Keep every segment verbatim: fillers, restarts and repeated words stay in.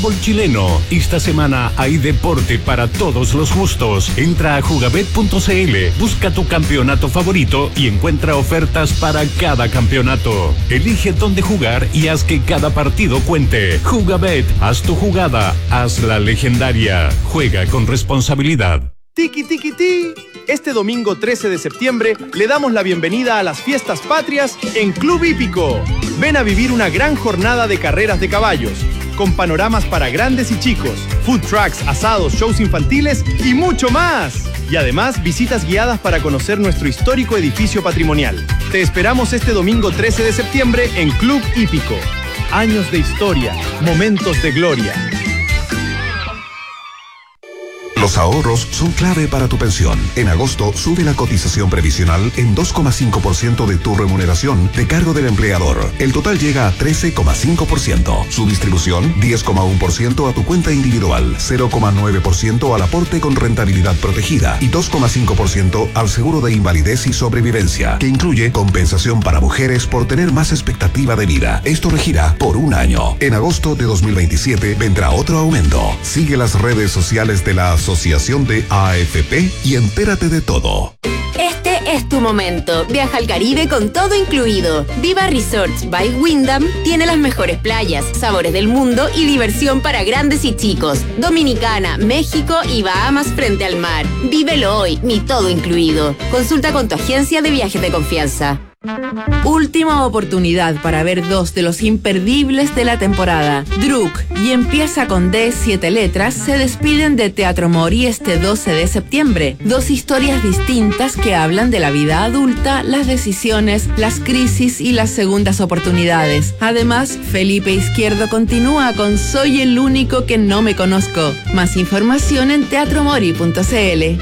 fútbol chileno. Esta semana hay deporte para todos los gustos. Entra a jugabet punto cl, busca tu campeonato favorito y encuentra ofertas para cada campeonato. Elige dónde jugar y haz que cada partido cuente. Jugabet, haz tu jugada, haz la legendaria. Juega con responsabilidad. Tiki tiki ti. Este domingo trece de septiembre le damos la bienvenida a las fiestas patrias en Club Hípico. Ven a vivir una gran jornada de carreras de caballos, con panoramas para grandes y chicos, food trucks, asados, shows infantiles y mucho más. Y además visitas guiadas para conocer nuestro histórico edificio patrimonial. Te esperamos este domingo trece de septiembre en Club Hípico. Años de historia, momentos de gloria. Los ahorros son clave para tu pensión. En agosto sube la cotización previsional en dos coma cinco por ciento de tu remuneración de cargo del empleador. El total llega a trece coma cinco por ciento. Su distribución, diez coma uno por ciento a tu cuenta individual, cero coma nueve por ciento al aporte con rentabilidad protegida y dos coma cinco por ciento al seguro de invalidez y sobrevivencia, que incluye compensación para mujeres por tener más expectativa de vida. Esto regirá por un año. En agosto de dos mil veintisiete vendrá otro aumento. Sigue las redes sociales de la Asociación Asociación de A F P y entérate de todo. Este es tu momento. Viaja al Caribe con todo incluido. Viva Resorts by Wyndham tiene las mejores playas, sabores del mundo y diversión para grandes y chicos. Dominicana, México y Bahamas frente al mar. Vívelo hoy, mi todo incluido. Consulta con tu agencia de viajes de confianza. Última oportunidad para ver dos de los imperdibles de la temporada. Druk y Empieza con D, siete letras, se despiden de Teatro Mori este doce de septiembre. Dos historias distintas que hablan de la vida adulta, las decisiones, las crisis y las segundas oportunidades. Además, Felipe Izquierdo continúa con Soy el único que no me conozco. Más información en teatro mori punto cl.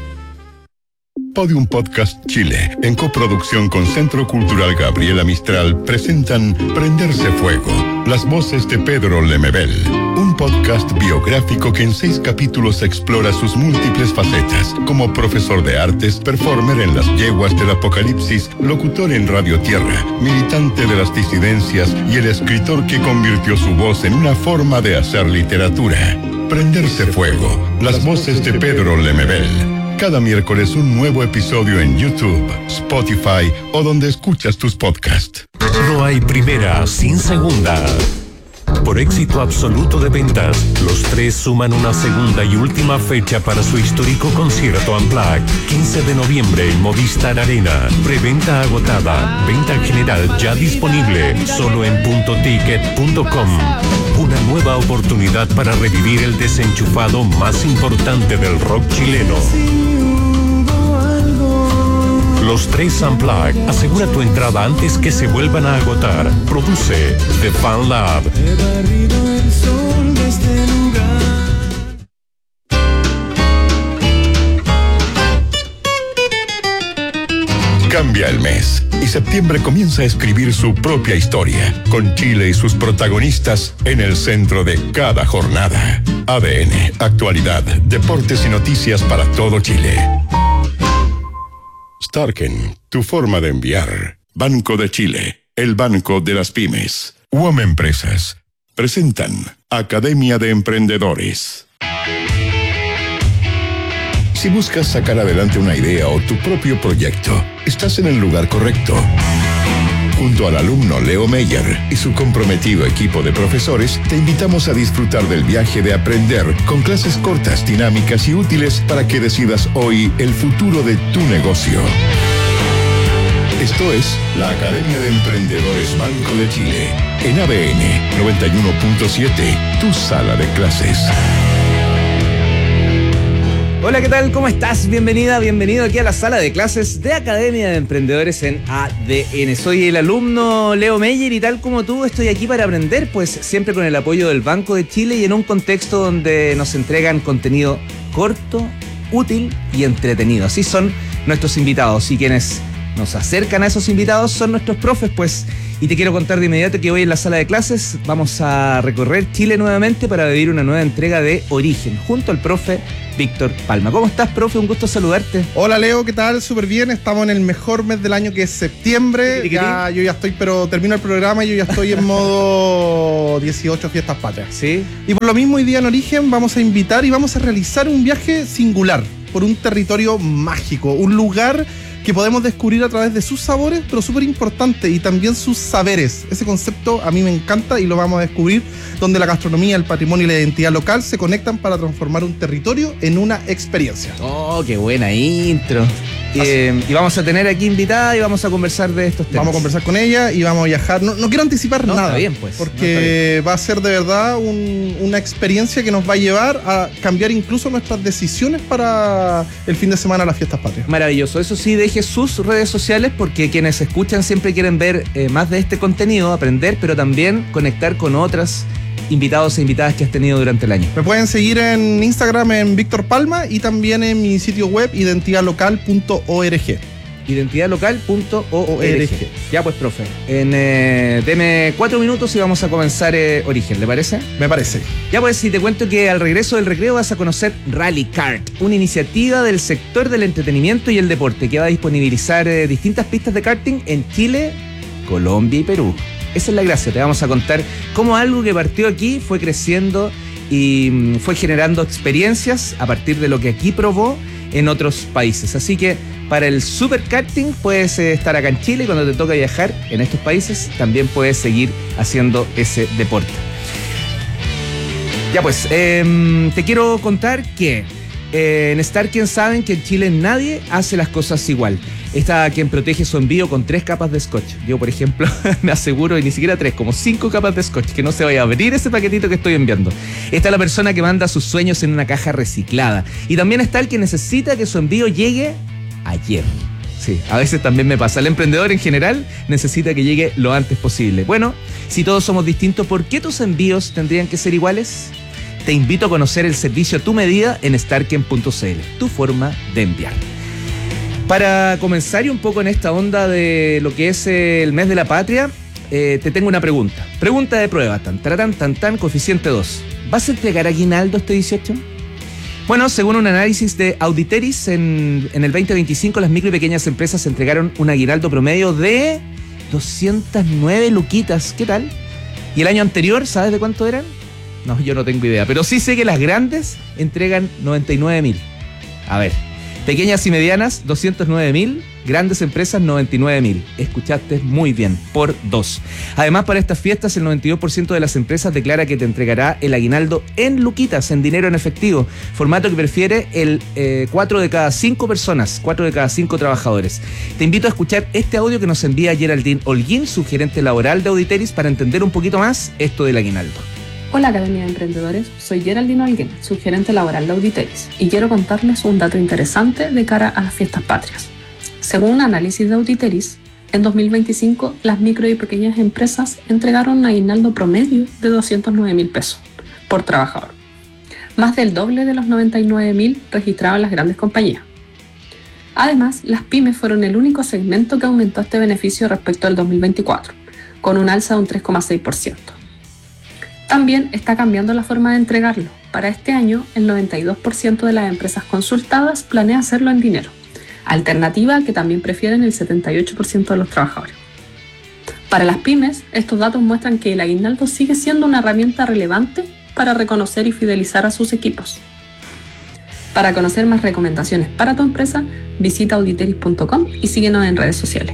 Podium Podcast Chile, en coproducción con Centro Cultural Gabriela Mistral, presentan Prenderse Fuego, las voces de Pedro Lemebel, un podcast biográfico que en seis capítulos explora sus múltiples facetas, como profesor de artes, performer en las yeguas del apocalipsis, locutor en Radio Tierra, militante de las disidencias y el escritor que convirtió su voz en una forma de hacer literatura. Prenderse Fuego, las voces de Pedro Lemebel. Cada miércoles un nuevo episodio en YouTube, Spotify o donde escuchas tus podcasts. No hay primera sin segunda. Por éxito absoluto de ventas, los tres suman una segunda y última fecha para su histórico concierto Unplugged, quince de noviembre en Movistar Arena. Preventa agotada, venta general ya disponible, solo en punto ticket punto com. Una nueva oportunidad para revivir el desenchufado más importante del rock chileno. Los tres Unplugged. Asegura tu entrada antes que se vuelvan a agotar. Produce The Fan Lab. Cambia el mes y septiembre comienza a escribir su propia historia, con Chile y sus protagonistas en el centro de cada jornada. A D N, actualidad, deportes y noticias para todo Chile. Starken, tu forma de enviar. Banco de Chile, el banco de las pymes. U O M Empresas presentan Academia de Emprendedores. Si buscas sacar adelante una idea o tu propio proyecto, estás en el lugar correcto. Junto al alumno Leo Meyer y su comprometido equipo de profesores, te invitamos a disfrutar del viaje de aprender con clases cortas, dinámicas y útiles para que decidas hoy el futuro de tu negocio. Esto es la Academia de Emprendedores Banco de Chile, en A B N noventa y uno punto siete, tu sala de clases. Hola, ¿qué tal? ¿Cómo estás? Bienvenida, bienvenido aquí a la sala de clases de Academia de Emprendedores en A D N. Soy el alumno Leo Meyer y tal como tú estoy aquí para aprender, pues siempre con el apoyo del Banco de Chile y en un contexto donde nos entregan contenido corto, útil y entretenido. Así son nuestros invitados y quienes nos acercan a esos invitados son nuestros profes, pues. Y te quiero contar de inmediato que hoy en la sala de clases vamos a recorrer Chile nuevamente para vivir una nueva entrega de Origen, junto al profe Víctor Palma. ¿Cómo estás, profe? Un gusto saludarte. Hola, Leo, ¿qué tal? Súper bien, estamos en el mejor mes del año, que es septiembre. Ya, yo ya estoy, pero termino el programa y yo ya estoy en modo dieciocho Fiestas Patrias. Sí. Y por lo mismo, hoy día en Origen vamos a invitar y vamos a realizar un viaje singular por un territorio mágico, un lugar que podemos descubrir a través de sus sabores, pero súper importante, y también sus saberes. Ese concepto a mí me encanta y lo vamos a descubrir, donde la gastronomía, el patrimonio y la identidad local se conectan para transformar un territorio en una experiencia. Oh, qué buena intro. Eh, y vamos a tener aquí invitada y vamos a conversar de estos temas. Vamos a conversar con ella y vamos a viajar. No, no quiero anticipar no, nada. Está bien, pues. Porque no, va a ser de verdad un, una experiencia que nos va a llevar a cambiar incluso nuestras decisiones para el fin de semana de las Fiestas Patrias. Maravilloso. Eso sí, deje sus redes sociales, porque quienes escuchan siempre quieren ver eh, más de este contenido, aprender, pero también conectar con otras invitados e invitadas que has tenido durante el año. Me pueden seguir en Instagram en Víctor Palma y también en mi sitio web identidad local punto org. identidad local punto org. Ya pues, profe, en, eh, deme cuatro minutos y vamos a comenzar eh, Origen, ¿le parece? Me parece. Ya pues, si te cuento que al regreso del recreo vas a conocer Rally Kart, una iniciativa del sector del entretenimiento y el deporte que va a disponibilizar eh, distintas pistas de karting en Chile, Colombia y Perú. Esa es la gracia, te vamos a contar cómo algo que partió aquí fue creciendo y fue generando experiencias a partir de lo que aquí probó en otros países. Así que para el super karting puedes estar acá en Chile, y cuando te toca viajar en estos países también puedes seguir haciendo ese deporte. Ya pues, eh, te quiero contar que eh, en Starken saben que en Chile nadie hace las cosas igual. Está quien protege su envío con tres capas de scotch. Yo, por ejemplo, me aseguro, y ni siquiera tres, como cinco capas de scotch, que no se vaya a abrir ese paquetito que estoy enviando. Está la persona que manda sus sueños en una caja reciclada. Y también está el que necesita que su envío llegue ayer. Sí, a veces también me pasa. El emprendedor en general necesita que llegue lo antes posible. Bueno, si todos somos distintos, ¿por qué tus envíos tendrían que ser iguales? Te invito a conocer el servicio a tu medida en starken punto c l, tu forma de enviar. Para comenzar y un poco en esta onda de lo que es el mes de la patria, eh, te tengo una pregunta. Pregunta de prueba, tan, tan, tan, tan, coeficiente dos. ¿Vas a entregar aguinaldo este dieciocho? Bueno, según un análisis de Auditeris, en, en el veinte veinticinco las micro y pequeñas empresas entregaron un aguinaldo promedio de doscientas nueve luquitas. ¿Qué tal? ¿Y el año anterior, sabes de cuánto eran? No, yo no tengo idea, pero sí sé que las grandes entregan noventa y nueve mil. A ver. Pequeñas y medianas, doscientos nueve mil. Grandes empresas, noventa y nueve mil. Escuchaste muy bien, por dos. Además, para estas fiestas, el noventa y dos por ciento de las empresas declara que te entregará el aguinaldo en luquitas, en dinero en efectivo. Formato que prefiere el eh, cuatro de cada cinco personas, cuatro de cada cinco trabajadores. Te invito a escuchar este audio que nos envía Geraldine Holguín, su gerente laboral de Auditeris, para entender un poquito más esto del aguinaldo. Hola Academia de Emprendedores, soy Geraldine Holguín, su gerente laboral de Auditeris, y quiero contarles un dato interesante de cara a las fiestas patrias. Según un análisis de Auditeris, en dos mil veinticinco las micro y pequeñas empresas entregaron un aguinaldo promedio de doscientos nueve mil pesos por trabajador, más del doble de los noventa y nueve mil registrados en las grandes compañías. Además, las pymes fueron el único segmento que aumentó este beneficio respecto al dos mil veinticuatro, con un alza de un tres coma seis por ciento. También está cambiando la forma de entregarlo. Para este año, el noventa y dos por ciento de las empresas consultadas planea hacerlo en dinero, alternativa que también prefieren el setenta y ocho por ciento de los trabajadores. Para las pymes, estos datos muestran que el aguinaldo sigue siendo una herramienta relevante para reconocer y fidelizar a sus equipos. Para conocer más recomendaciones para tu empresa, visita auditeris punto com y síguenos en redes sociales.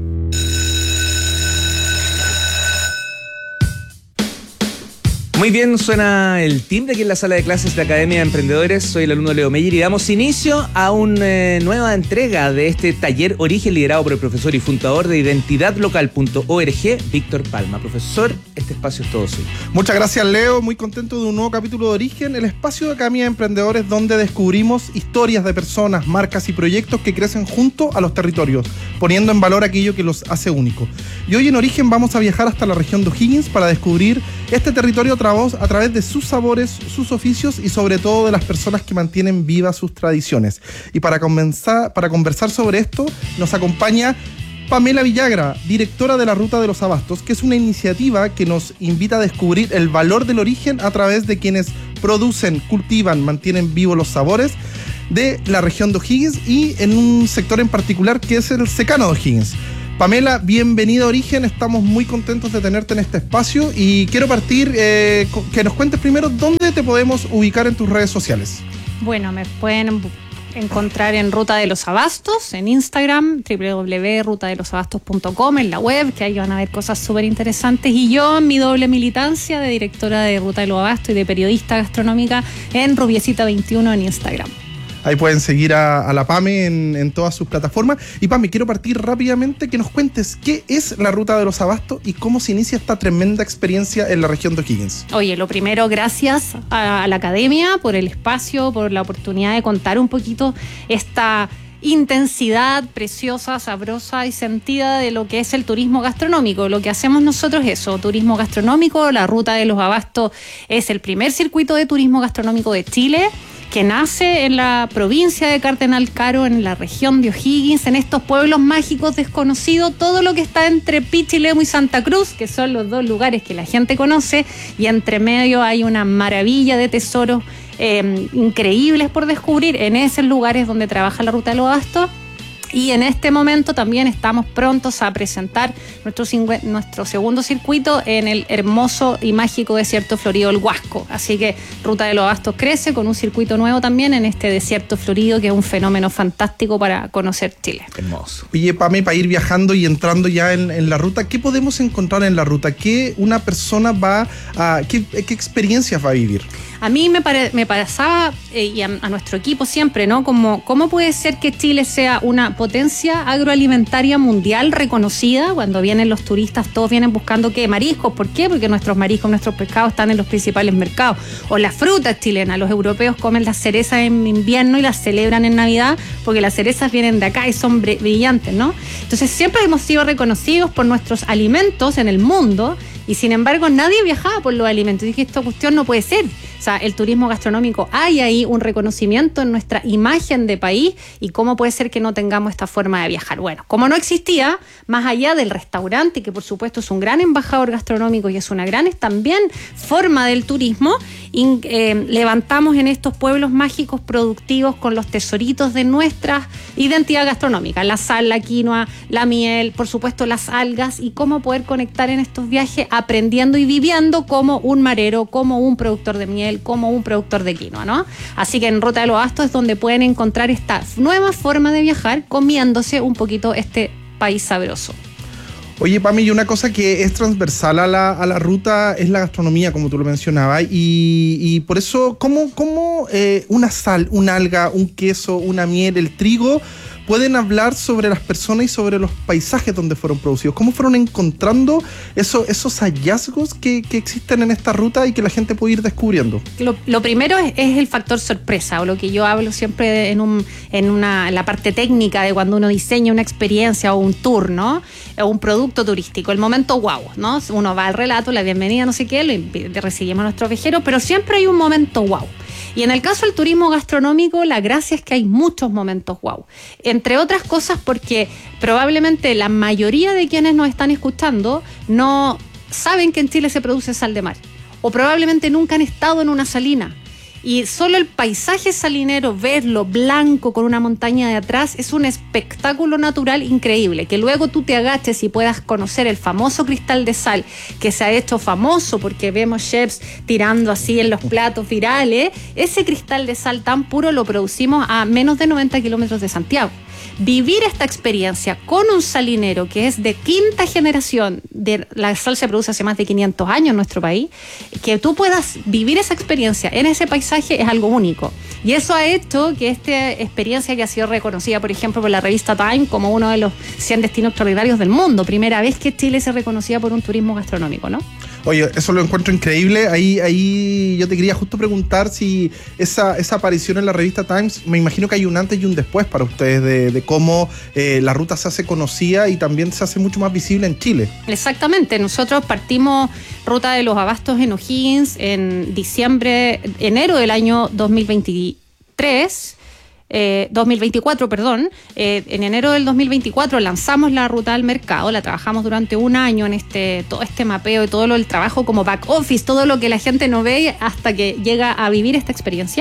Muy bien, suena el timbre aquí en la sala de clases de Academia de Emprendedores. Soy el alumno Leo Meyer y damos inicio a una eh, nueva entrega de este taller Origen, liderado por el profesor y fundador de identidad local punto org, Víctor Palma. Profesor, este espacio es todo suyo. Muchas gracias, Leo. Muy contento de un nuevo capítulo de Origen, el espacio de Academia de Emprendedores donde descubrimos historias de personas, marcas y proyectos que crecen junto a los territorios, poniendo en valor aquello que los hace únicos. Y hoy en Origen vamos a viajar hasta la región de O'Higgins para descubrir este territorio a través de sus sabores, sus oficios y sobre todo de las personas que mantienen vivas sus tradiciones. Y para conversar, para conversar sobre esto nos acompaña Pamela Villagra, directora de la Ruta de los Abastos, que es una iniciativa que nos invita a descubrir el valor del origen a través de quienes producen, cultivan, mantienen vivos los sabores de la región de O'Higgins y en un sector en particular que es el secano de O'Higgins. Pamela, bienvenida a Origen, estamos muy contentos de tenerte en este espacio y quiero partir, eh, que nos cuentes primero dónde te podemos ubicar en tus redes sociales. Bueno, me pueden encontrar en Ruta de los Abastos, en Instagram, doble u doble u doble u punto ruta de los abastos punto com, en la web, que ahí van a ver cosas súper interesantes, y yo en mi doble militancia de directora de Ruta de los Abastos y de periodista gastronómica en Rubiecita veintiuno en Instagram. Ahí pueden seguir a, a la Pame en, en todas sus plataformas. Y Pame, quiero partir rápidamente que nos cuentes qué es la Ruta de los Abastos y cómo se inicia esta tremenda experiencia en la región de O'Higgins. Oye, lo primero, gracias a, a la academia por el espacio, por la oportunidad de contar un poquito esta intensidad preciosa, sabrosa y sentida de lo que es el turismo gastronómico. Lo que hacemos nosotros es eso, turismo gastronómico. La Ruta de los Abastos es el primer circuito de turismo gastronómico de Chile, que nace en la provincia de Cardenal Caro, en la región de O'Higgins, en estos pueblos mágicos desconocidos, todo lo que está entre Pichilemu y Santa Cruz, que son los dos lugares que la gente conoce, y entre medio hay una maravilla de tesoros eh, increíbles por descubrir en esos lugares donde trabaja la Ruta de los Abastos. Y en este momento también estamos prontos a presentar nuestro, nuestro segundo circuito en el hermoso y mágico desierto florido El Huasco. Así que Ruta de los Abastos crece con un circuito nuevo también en este desierto florido, que es un fenómeno fantástico para conocer Chile. Hermoso. Oye, Pame, para ir viajando y entrando ya en, en la ruta, ¿qué podemos encontrar en la ruta? ¿Qué una persona va a... qué, qué experiencias va a vivir? A mí me, pare, me pasaba, eh, y a, a nuestro equipo siempre, ¿no? Como, ¿cómo puede ser que Chile sea una potencia agroalimentaria mundial reconocida? Cuando vienen los turistas, todos vienen buscando ¿qué? Mariscos. ¿Por qué? Porque nuestros mariscos, nuestros pescados están en los principales mercados. O las frutas chilenas. Los europeos comen las cerezas en invierno y las celebran en Navidad, porque las cerezas vienen de acá y son brillantes, ¿no? Entonces siempre hemos sido reconocidos por nuestros alimentos en el mundo, y sin embargo nadie viajaba por los alimentos. Dije, esta cuestión no puede ser. O sea, el turismo gastronómico, hay ahí un reconocimiento en nuestra imagen de país, y cómo puede ser que no tengamos esta forma de viajar. Bueno, como no existía, más allá del restaurante, que por supuesto es un gran embajador gastronómico y es una gran también forma del turismo, y, eh, levantamos en estos pueblos mágicos productivos con los tesoritos de nuestra identidad gastronómica, la sal, la quinoa, la miel, por supuesto las algas, y cómo poder conectar en estos viajes aprendiendo y viviendo como un marero, como un productor de miel, como un productor de quinoa, ¿no? Así que en Ruta de los Abastos es donde pueden encontrar esta nueva forma de viajar, comiéndose un poquito este país sabroso. Oye, Pami, y una cosa que es transversal a la, a la ruta es la gastronomía, como tú lo mencionabas, y, y por eso, ¿cómo, cómo eh, una sal, un alga, un queso, una miel, el trigo pueden hablar sobre las personas y sobre los paisajes donde fueron producidos? ¿Cómo fueron encontrando eso, esos hallazgos que, que existen en esta ruta y que la gente puede ir descubriendo? Lo, lo primero es, es el factor sorpresa, o lo que yo hablo siempre en, un, en, una, en la parte técnica de cuando uno diseña una experiencia o un tour, ¿no? O un producto turístico, el momento wow, ¿no? Uno va al relato, la bienvenida, no sé qué, lo recibimos a nuestros viajeros, pero siempre hay un momento wow. Y en el caso del turismo gastronómico, la gracia es que hay muchos momentos wow. Entre otras cosas porque probablemente la mayoría de quienes nos están escuchando no saben que en Chile se produce sal de mar, o probablemente nunca han estado en una salina. Y solo el paisaje salinero, verlo blanco con una montaña de atrás, es un espectáculo natural increíble. Que luego tú te agaches y puedas conocer el famoso cristal de sal, que se ha hecho famoso porque vemos chefs tirando así en los platos virales. Ese cristal de sal tan puro lo producimos a menos de noventa kilómetros de Santiago. Vivir esta experiencia con un salinero que es de quinta generación, de, la sal se produce hace más de quinientos años en nuestro país, que tú puedas vivir esa experiencia en ese paisaje es algo único. Y eso ha hecho que esta experiencia, que ha sido reconocida, por ejemplo, por la revista Time como uno de los cien destinos extraordinarios del mundo, primera vez que Chile se reconocía por un turismo gastronómico, ¿no? Oye, eso lo encuentro increíble. Ahí, ahí yo te quería justo preguntar si esa, esa aparición en la revista Times, me imagino que hay un antes y un después para ustedes de, de cómo eh, la ruta se hace conocida y también se hace mucho más visible en Chile. Exactamente. Nosotros partimos Ruta de los Abastos en O'Higgins en diciembre, enero del año dos mil veintitrés. Eh, dos mil veinticuatro, perdón, eh, en enero del dos mil veinticuatro lanzamos la ruta al mercado, la trabajamos durante un año en este todo este mapeo y todo lo, el trabajo como back office, todo lo que la gente no ve hasta que llega a vivir esta experiencia.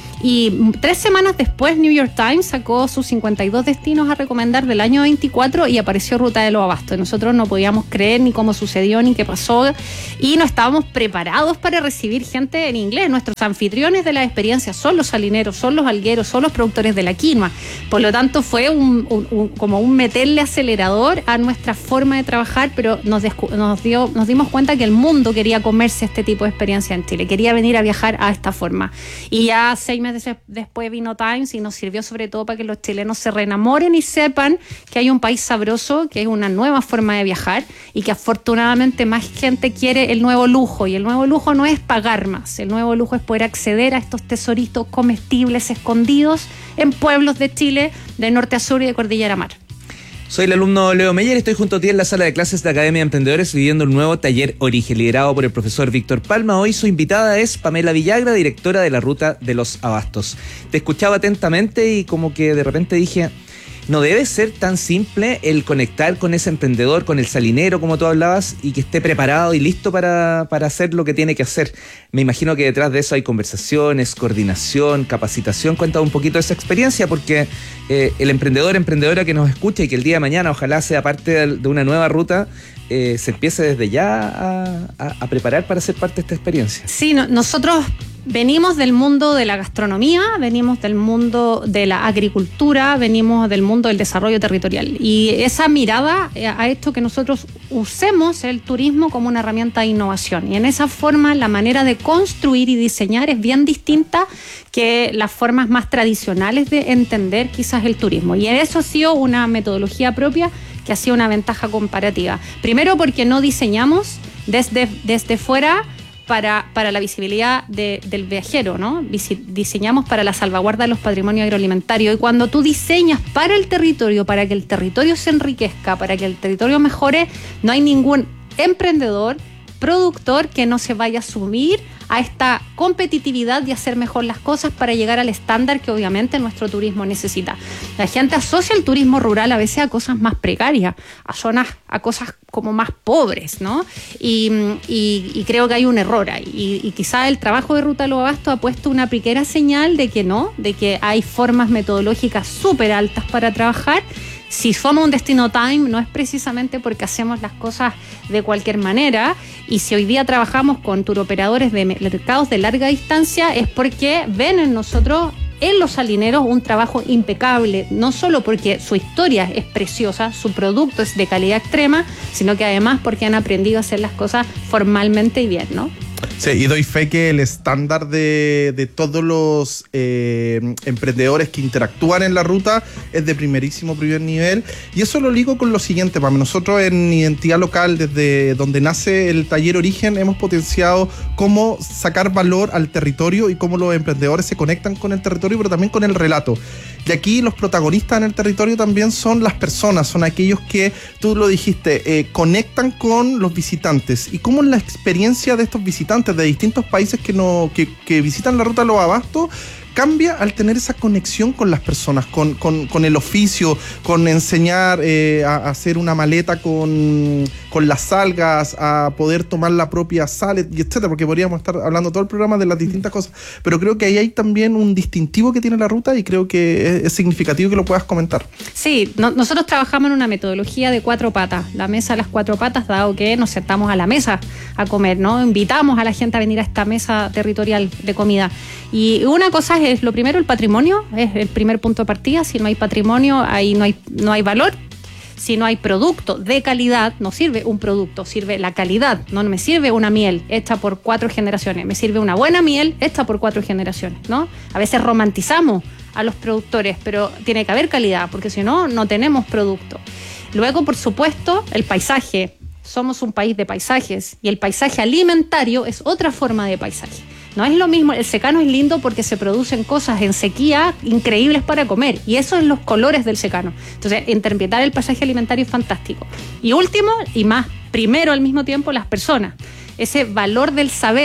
Y tres semanas después, New York Times sacó sus cincuenta y dos destinos a recomendar del año veinticuatro y apareció Ruta de los Abastos. Nosotros no podíamos creer ni cómo sucedió ni qué pasó y no estábamos preparados para recibir gente en inglés. Nuestros anfitriones de la experiencia son los salineros, son los algueros, son los productores de la quinoa. Por lo tanto, fue un, un, un, como un meterle acelerador a nuestra forma de trabajar, pero nos, descu- nos, dio, nos dimos cuenta que el mundo quería comerse este tipo de experiencia en Chile, quería venir a viajar a esta forma. Y ya seis meses después vino Times y nos sirvió sobre todo para que los chilenos se reenamoren y sepan que hay un país sabroso, que es una nueva forma de viajar y que afortunadamente más gente quiere el nuevo lujo. Y el nuevo lujo no es pagar más, el nuevo lujo es poder acceder a estos tesoritos comestibles escondidos en pueblos de Chile, de norte a sur y de cordillera a mar. Soy el alumno Leo Meyer y estoy junto a ti en la sala de clases de Academia de Emprendedores viviendo un nuevo taller Origen, liderado por el profesor Víctor Palma. Hoy su invitada es Pamela Villagra, directora de la Ruta de los Abastos. Te escuchaba atentamente y como que de repente dije, no debe ser tan simple el conectar con ese emprendedor, con el salinero, como tú hablabas, y que esté preparado y listo para, para hacer lo que tiene que hacer. Me imagino que detrás de eso hay conversaciones, coordinación, capacitación. Cuéntame un poquito de esa experiencia, porque eh, el emprendedor, emprendedora que nos escucha y que el día de mañana ojalá sea parte de, de una nueva ruta, eh, se empiece desde ya a, a, a preparar para ser parte de esta experiencia. Sí, no, nosotros venimos del mundo de la gastronomía, venimos del mundo de la agricultura, venimos del mundo del desarrollo territorial. Y esa mirada ha hecho que nosotros usemos el turismo como una herramienta de innovación. Y en esa forma, la manera de construir y diseñar es bien distinta que las formas más tradicionales de entender quizás el turismo. Y eso ha sido una metodología propia que ha sido una ventaja comparativa. Primero porque no diseñamos desde, desde fuera Para, para la visibilidad de, del viajero, ¿no? Diseñamos para la salvaguarda de los patrimonios agroalimentarios. Y cuando tú diseñas para el territorio, para que el territorio se enriquezca, para que el territorio mejore, no hay ningún emprendedor, productor que no se vaya a sumir a esta competitividad de hacer mejor las cosas para llegar al estándar que obviamente nuestro turismo necesita. La gente asocia el turismo rural a veces a cosas más precarias, a zonas, a cosas como más pobres, ¿no? Y, y, y creo que hay un error ahí. Y, y quizá el trabajo de Ruta de los Abastos ha puesto una primera señal de que no, de que hay formas metodológicas súper altas para trabajar. Si somos un destino Time, no es precisamente porque hacemos las cosas de cualquier manera, y si hoy día trabajamos con turoperadores de mercados de larga distancia es porque ven en nosotros, en los salineros, un trabajo impecable, no solo porque su historia es preciosa, su producto es de calidad extrema, sino que además porque han aprendido a hacer las cosas formalmente y bien, ¿no? Sí, y doy fe que el estándar de, de todos los eh, emprendedores que interactúan en la ruta es de primerísimo primer nivel. Y eso lo ligo con lo siguiente, Pam. Nosotros en Identidad Local, desde donde nace el taller Origen, hemos potenciado cómo sacar valor al territorio y cómo los emprendedores se conectan con el territorio, pero también con el relato. Y aquí los protagonistas en el territorio también son las personas, son aquellos que, tú lo dijiste, eh, conectan con los visitantes. Y cómo es la experiencia de estos visitantes de distintos países que, no, que, que visitan la Ruta de los Abastos cambia al tener esa conexión con las personas, con, con, con el oficio, con enseñar eh, a, a hacer una maleta con, con las algas, a poder tomar la propia sal, y etcétera, porque podríamos estar hablando todo el programa de las distintas cosas, pero creo que ahí hay también un distintivo que tiene la ruta y creo que es, es significativo que lo puedas comentar. Sí, no, nosotros trabajamos en una metodología de cuatro patas, la mesa de las cuatro patas, dado que nos sentamos a la mesa a comer, ¿no? Invitamos a la gente a venir a esta mesa territorial de comida. Y una cosa es lo primero, el patrimonio, es el primer punto de partida. Si no hay patrimonio, ahí no hay, no hay valor. Si no hay producto de calidad, no sirve un producto, sirve la calidad. No me sirve una miel hecha por cuatro generaciones, me sirve una buena miel hecha por cuatro generaciones, ¿no? A veces romantizamos a los productores, pero tiene que haber calidad, porque si no, no tenemos producto. Luego, por supuesto, el paisaje. Somos un país de paisajes y el paisaje alimentario es otra forma de paisaje. No es lo mismo, el secano es lindo porque se producen cosas en sequía increíbles para comer, y eso es los colores del secano. Entonces, interpretar el paisaje alimentario es fantástico. Y último, y más primero al mismo tiempo, las personas. Ese valor del saber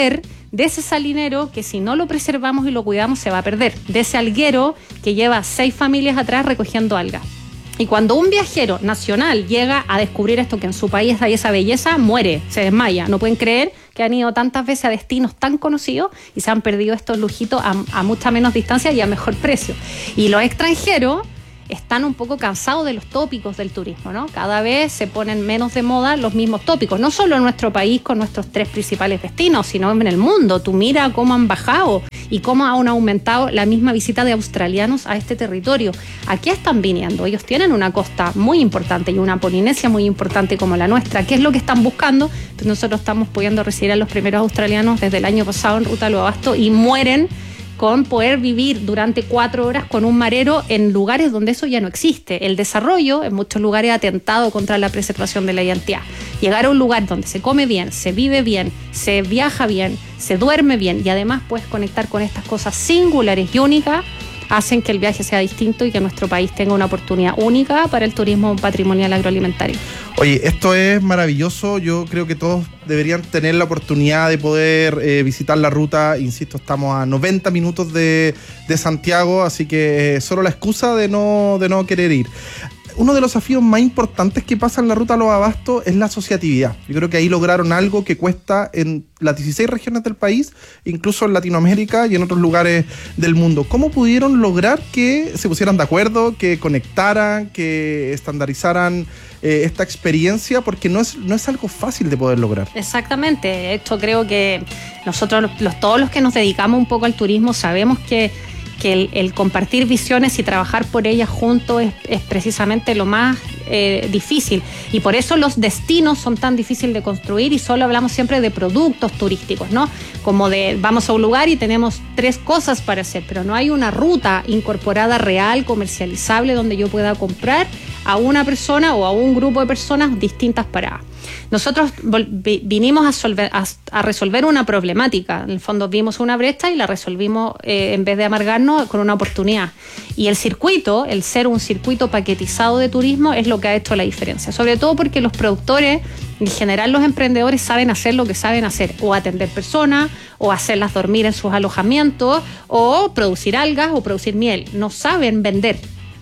de ese salinero que si no lo preservamos y lo cuidamos se va a perder, de ese alguero que lleva seis familias atrás recogiendo algas. Y cuando un viajero nacional llega a descubrir esto que en su país hay esa belleza, muere, se desmaya. No pueden creer que han ido tantas veces a destinos tan conocidos y se han perdido estos lujitos a, a mucha menos distancia y a mejor precio. Y los extranjeros están un poco cansados de los tópicos del turismo, ¿no? Cada vez se ponen menos de moda los mismos tópicos, no solo en nuestro país con nuestros tres principales destinos, sino en el mundo. Tú mira cómo han bajado y cómo han aumentado la misma visita de australianos a este territorio. ¿A qué están viniendo? Ellos tienen una costa muy importante y una Polinesia muy importante como la nuestra. ¿Qué es lo que están buscando? Pues nosotros estamos pudiendo recibir a los primeros australianos desde el año pasado en Ruta Lo Abasto y mueren con poder vivir durante cuatro horas con un marero en lugares donde eso ya no existe. El desarrollo en muchos lugares ha atentado contra la preservación de la identidad. Llegar a un lugar donde se come bien, se vive bien, se viaja bien, se duerme bien y además puedes conectar con estas cosas singulares y únicas, hacen que el viaje sea distinto y que nuestro país tenga una oportunidad única para el turismo patrimonial agroalimentario. Oye, esto es maravilloso. Yo creo que todos deberían tener la oportunidad de poder eh, visitar la ruta. Insisto, estamos a noventa minutos de, de Santiago, así que eh, solo la excusa de no, de no querer ir. Uno de los desafíos más importantes que pasa en la Ruta Los Abastos es la asociatividad. Yo creo que ahí lograron algo que cuesta en las dieciséis regiones del país, incluso en Latinoamérica y en otros lugares del mundo. ¿Cómo pudieron lograr que se pusieran de acuerdo, que conectaran, que estandarizaran eh, esta experiencia? Porque no es, no es algo fácil de poder lograr. Exactamente. Esto creo que nosotros, los, todos los que nos dedicamos un poco al turismo, sabemos que que el, el compartir visiones y trabajar por ellas juntos es, es precisamente lo más eh, difícil. Y por eso los destinos son tan difíciles de construir y solo hablamos siempre de productos turísticos, ¿no? Como de vamos a un lugar y tenemos tres cosas para hacer, pero no hay una ruta incorporada real, comercializable, donde yo pueda comprar a una persona o a un grupo de personas distintas paradas. Nosotros vinimos a, solver, a, a resolver una problemática. En el fondo vimos una brecha y la resolvimos eh, en vez de amargarnos con una oportunidad. Y el circuito, el ser un circuito paquetizado de turismo es lo que ha hecho la diferencia. Sobre todo porque los productores, en general los emprendedores, saben hacer lo que saben hacer. O atender personas, o hacerlas dormir en sus alojamientos, o producir algas, o producir miel. No saben vender.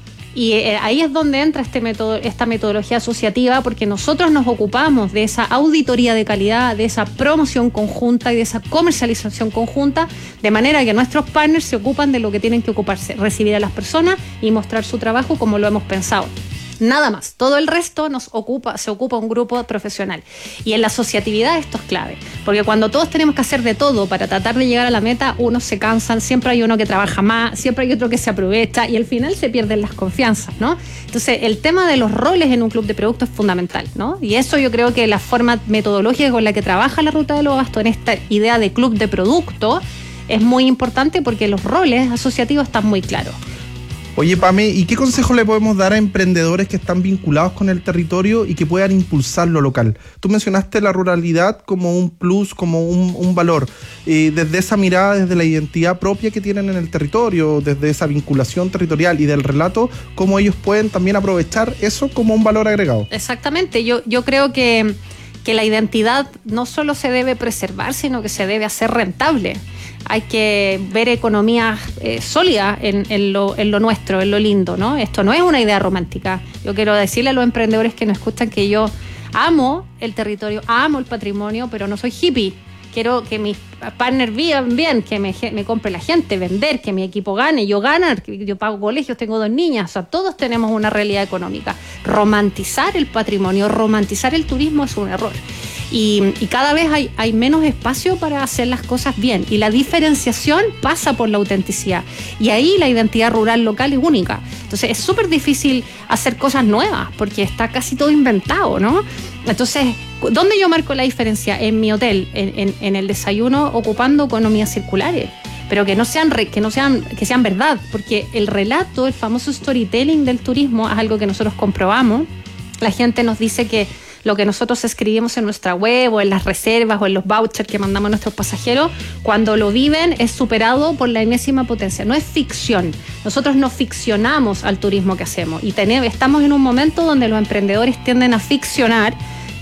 Y ahí es donde entra este método, esta metodología asociativa, porque nosotros nos ocupamos de esa auditoría de calidad, de esa promoción conjunta y de esa comercialización conjunta, de manera que nuestros partners se ocupan de lo que tienen que ocuparse, recibir a las personas y mostrar su trabajo como lo hemos pensado. Nada más, todo el resto nos ocupa, se ocupa un grupo profesional. Y en la asociatividad esto es clave, porque cuando todos tenemos que hacer de todo para tratar de llegar a la meta, unos se cansan, siempre hay uno que trabaja más, siempre hay otro que se aprovecha y al final se pierden las confianzas, ¿no? Entonces el tema de los roles en un club de producto es fundamental, ¿no? Y eso yo creo que la forma metodológica con la que trabaja la Ruta de los Abastos en esta idea de club de producto es muy importante porque los roles asociativos están muy claros. Oye, Pame, ¿y qué consejo le podemos dar a emprendedores que están vinculados con el territorio y que puedan impulsar lo local? Tú mencionaste la ruralidad como un plus, como un, un valor. Eh, desde esa mirada, desde la identidad propia que tienen en el territorio, desde esa vinculación territorial y del relato, ¿cómo ellos pueden también aprovechar eso como un valor agregado? Exactamente. Yo, yo creo que, que la identidad no solo se debe preservar, sino que se debe hacer rentable. Hay que ver economías eh, sólidas en, en, lo, en lo nuestro, en lo lindo, ¿no? Esto no es una idea romántica. Yo quiero decirle a los emprendedores que nos escuchan que yo amo el territorio, amo el patrimonio, pero no soy hippie. Quiero que mis partners vivan bien, que me, me compre la gente, vender, que mi equipo gane, yo ganar, yo pago colegios, tengo dos niñas, o sea, todos tenemos una realidad económica. Romantizar el patrimonio, romantizar el turismo es un error. Y, y cada vez hay, hay menos espacio para hacer las cosas bien. Y la diferenciación pasa por la autenticidad. Y ahí la identidad rural local es única. Entonces es súper difícil hacer cosas nuevas porque está casi todo inventado, ¿no? Entonces, ¿dónde yo marco la diferencia? En mi hotel, en, en, en el desayuno, ocupando economías circulares. Pero que no sean re, que no sean que sean verdad, porque el relato, el famoso storytelling del turismo es algo que nosotros comprobamos. La gente nos dice que lo que nosotros escribimos en nuestra web o en las reservas o en los vouchers que mandamos a nuestros pasajeros, cuando lo viven es superado por la enésima potencia. No es ficción. Nosotros no ficcionamos al turismo que hacemos y tenemos, estamos en un momento donde los emprendedores tienden a ficcionar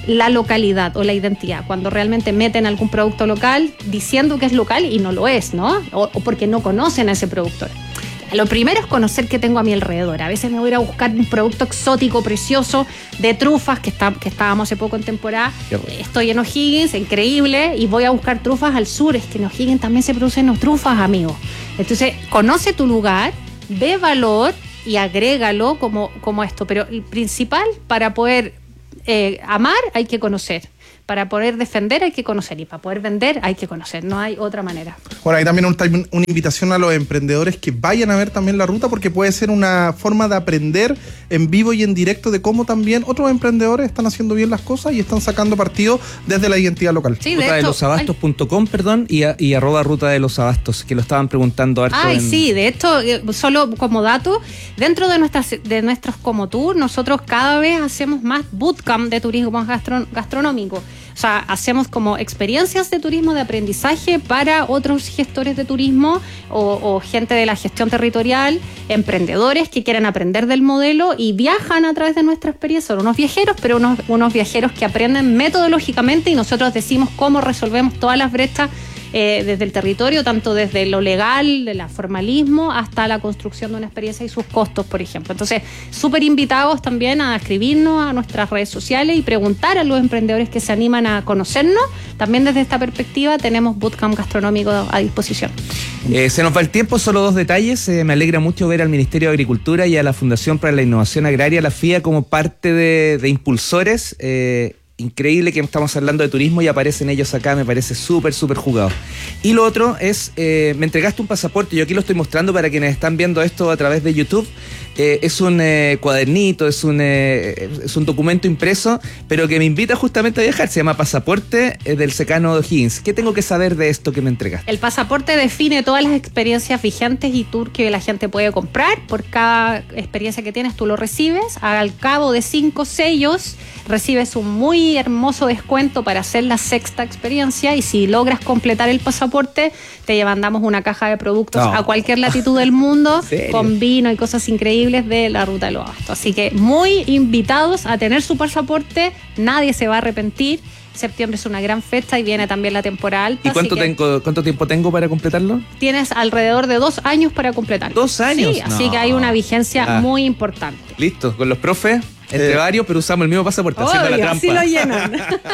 la localidad o la identidad, cuando realmente meten algún producto local diciendo que es local y no lo es, ¿no? O, o porque no conocen a ese productor. Lo primero es conocer qué tengo a mi alrededor. A veces me voy a ir a buscar un producto exótico, precioso, de trufas, que, está, que estábamos hace poco en temporada. Estoy en O'Higgins, increíble, y voy a buscar trufas al sur. Es que en O'Higgins también se producen trufas, amigos. Entonces, conoce tu lugar, ve valor y agrégalo como, como esto. Pero el principal, para poder eh, amar, hay que conocer. Para poder defender hay que conocer y para poder vender hay que conocer, no hay otra manera. Bueno, hay también un, una invitación a los emprendedores que vayan a ver también la ruta, porque puede ser una forma de aprender en vivo y en directo de cómo también otros emprendedores están haciendo bien las cosas y están sacando partido desde la identidad local. Sí, de ruta de los abastos punto com, perdón, y, a, y arroba ruta de los abastos, que lo estaban preguntando harto. Ay, en... sí, de hecho, solo como dato, dentro de nuestras de nuestros como tour, nosotros cada vez hacemos más bootcamp de turismo gastro, gastronómico. O sea, hacemos como experiencias de turismo, de aprendizaje para otros gestores de turismo o, o gente de la gestión territorial, emprendedores que quieran aprender del modelo y viajan a través de nuestra experiencia. Son unos viajeros, pero unos, unos viajeros que aprenden metodológicamente y nosotros decimos cómo resolvemos todas las brechas eh, desde el territorio, tanto desde lo legal, del formalismo, hasta la construcción de una experiencia y sus costos, por ejemplo. Entonces, súper invitados también a escribirnos a nuestras redes sociales y preguntar a los emprendedores que se animan a conocernos. También desde esta perspectiva tenemos bootcamp gastronómico a disposición. Eh, se nos va el tiempo, solo dos detalles. Eh, me alegra mucho ver al Ministerio de Agricultura y a la Fundación para la Innovación Agraria, la F I A, como parte de, de impulsores. Eh, Increíble que estamos hablando de turismo y aparecen ellos acá, me parece súper, súper jugado. Y lo otro es, eh, me entregaste un pasaporte, yo aquí lo estoy mostrando para quienes están viendo esto a través de YouTube. Eh, es un eh, cuadernito, es un, eh, es un documento impreso, pero que me invita justamente a viajar. Se llama Pasaporte eh, del Secano de O'Higgins. ¿Qué tengo que saber de esto que me entregaste? El pasaporte define todas las experiencias vigentes y tour que la gente puede comprar. Por cada experiencia que tienes, tú lo recibes. Al cabo de cinco sellos, recibes un muy hermoso descuento para hacer la sexta experiencia, y si logras completar el pasaporte, te mandamos una caja de productos no. a cualquier latitud del mundo con vino y cosas increíbles de la Ruta de los Abastos. Así que muy invitados a tener su pasaporte, nadie se va a arrepentir. Septiembre es una gran fecha y viene también la temporada alta. ¿Y cuánto, tengo, cuánto tiempo tengo para completarlo? Tienes alrededor de dos años para completarlo. ¿Dos años? Sí, así no. que hay una vigencia ah. muy importante. Listo, con los profes, entre eh. varios, pero usamos el mismo pasaporte, Obvio, haciendo la trampa. Así lo llenan.